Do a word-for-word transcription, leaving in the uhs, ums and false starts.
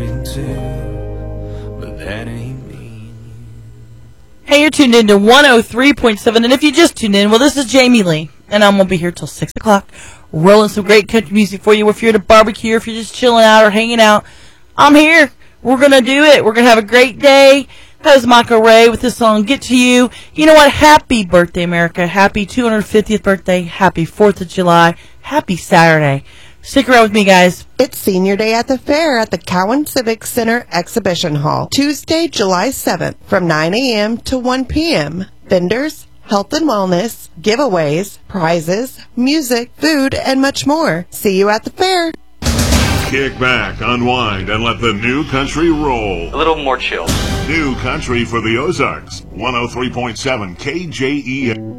starting to, but that ain't me. Hey, you're tuned in to one oh three point seven, and if you just tuned in, well, this is Jamie Lee, and I'm going to be here till six o'clock, rolling some great country music for you. If you're at a barbecue, or if you're just chilling out or hanging out, I'm here. We're going to do it. We're going to have a great day. That was Michael Ray with this song, Get to You. You know what? Happy birthday, America. Happy two hundred fiftieth birthday. Happy fourth of July. Happy Saturday. Stick around with me, guys. It's Senior Day at the Fair at the Cowan Civic Center Exhibition Hall, Tuesday, July seventh, from nine a.m. to one p.m. Vendors, health and wellness, giveaways, prizes, music, food, and much more. See you at the fair. Kick back, unwind, and let the new country roll. A little more chill. New country for the Ozarks. one oh three point seven K J E.